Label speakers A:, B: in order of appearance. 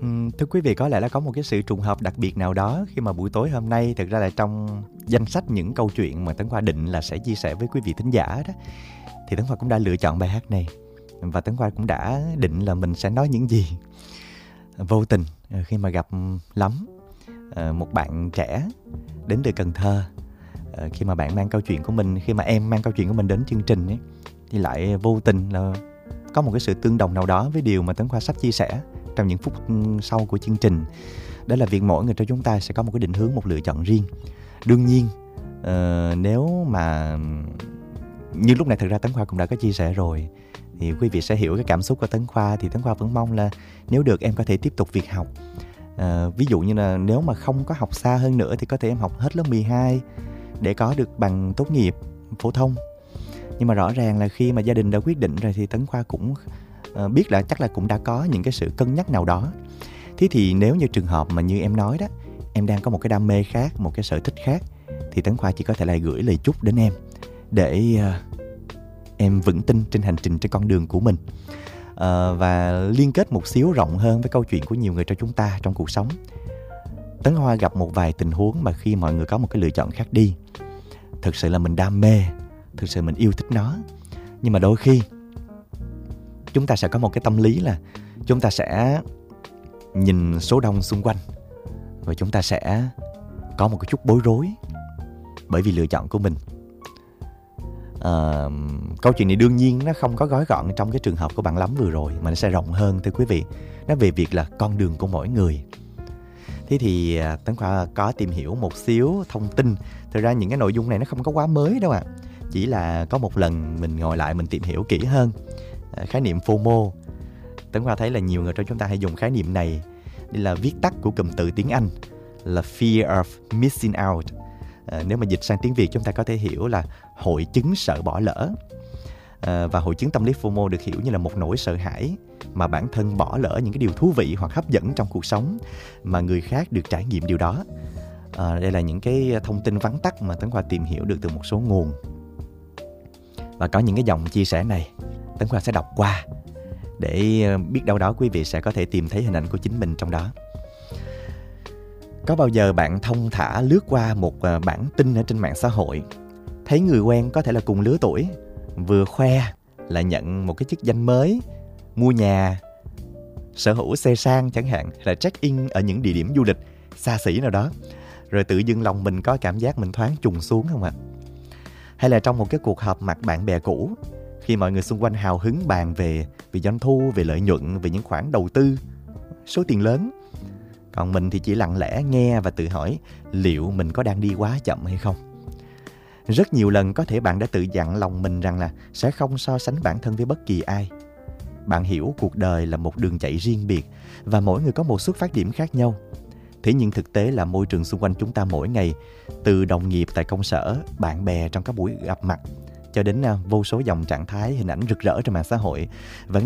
A: Thưa quý vị, có lẽ là có một cái sự trùng hợp đặc biệt nào đó khi mà buổi tối hôm nay, thực ra là trong danh sách những câu chuyện mà Tấn Khoa định là sẽ chia sẻ với quý vị thính giả đó, thì Tấn Khoa cũng đã lựa chọn bài hát này. Và Tấn Khoa cũng đã định là mình sẽ nói những gì. Vô tình khi mà gặp Lắm, một bạn trẻ đến từ Cần Thơ, khi mà bạn mang câu chuyện của mình, khi mà em mang câu chuyện của mình đến chương trình ấy, thì lại vô tình là có một cái sự tương đồng nào đó với điều mà Tấn Khoa sắp chia sẻ trong những phút sau của chương trình. Đó là việc mỗi người trong chúng ta sẽ có một cái định hướng, một lựa chọn riêng. Đương nhiên nếu mà như lúc này thực ra Tấn Khoa cũng đã có chia sẻ rồi, thì quý vị sẽ hiểu cái cảm xúc của Tấn Khoa. Thì Tấn Khoa vẫn mong là nếu được em có thể tiếp tục việc học. Ví dụ như là nếu mà không có học xa hơn nữa thì có thể em học hết lớp 12 để có được bằng tốt nghiệp phổ thông. Nhưng mà rõ ràng là khi mà gia đình đã quyết định rồi thì Tấn Khoa cũng biết là chắc là cũng đã có những cái sự cân nhắc nào đó. Thế thì nếu như trường hợp mà như em nói đó, em đang có một cái đam mê khác, một cái sở thích khác, thì Tấn Khoa chỉ có thể là gửi lời chúc đến em để em vững tin trên hành trình, trên con đường của mình. Và liên kết một xíu rộng hơn với câu chuyện của nhiều người trong chúng ta trong cuộc sống. Tấn Khoa gặp một vài tình huống mà khi mọi người có một cái lựa chọn khác đi, thực sự là mình đam mê, thực sự mình yêu thích nó, nhưng mà đôi khi chúng ta sẽ có một cái tâm lý là chúng ta sẽ nhìn số đông xung quanh và chúng ta sẽ có một cái chút bối rối bởi vì lựa chọn của mình. Câu chuyện này đương nhiên nó không có gói gọn trong cái trường hợp của bạn Lắm vừa rồi, mà nó sẽ rộng hơn thưa quý vị. Nó về việc là con đường của mỗi người. Thế thì Tấn Khoa có tìm hiểu một xíu thông tin. Thực ra những cái nội dung này nó không có quá mới đâu ạ. Chỉ là có một lần mình ngồi lại mình tìm hiểu kỹ hơn khái niệm FOMO. Tấn Khoa thấy là nhiều người trong chúng ta hay dùng khái niệm này. Đây là viết tắt của cụm từ tiếng Anh là Fear of Missing Out. Nếu mà dịch sang tiếng Việt chúng ta có thể hiểu là hội chứng sợ bỏ lỡ. Và hội chứng tâm lý FOMO được hiểu như là một nỗi sợ hãi mà bản thân bỏ lỡ những cái điều thú vị hoặc hấp dẫn trong cuộc sống mà người khác được trải nghiệm điều đó. Đây là những cái thông tin vắn tắt mà Tấn Khoa tìm hiểu được từ một số nguồn. Và có những cái dòng chia sẻ này Tấn Khoa sẽ đọc qua để biết đâu đó quý vị sẽ có thể tìm thấy hình ảnh của chính mình trong đó. Có bao giờ bạn thong thả lướt qua một bản tin ở trên mạng xã hội, thấy người quen có thể là cùng lứa tuổi, vừa khoe là nhận một cái chức danh mới, mua nhà, sở hữu xe sang chẳng hạn, là check-in ở những địa điểm du lịch xa xỉ nào đó, rồi tự dưng lòng mình có cảm giác mình thoáng trùng xuống không ạ? Hay là trong một cái cuộc họp mặt bạn bè cũ, khi mọi người xung quanh hào hứng bàn về doanh thu, về lợi nhuận, về những khoản đầu tư, số tiền lớn, còn mình thì chỉ lặng lẽ nghe và tự hỏi liệu mình có đang đi quá chậm hay không. Rất nhiều lần có thể bạn đã tự dặn lòng mình rằng là sẽ không so sánh bản thân với bất kỳ ai. Bạn hiểu cuộc đời là một đường chạy riêng biệt và mỗi người có một xuất phát điểm khác nhau. Thế nhưng thực tế là môi trường xung quanh chúng ta mỗi ngày, từ đồng nghiệp tại công sở, bạn bè trong các buổi gặp mặt, cho đến vô số dòng trạng thái, hình ảnh rực rỡ trên mạng xã hội, vẫn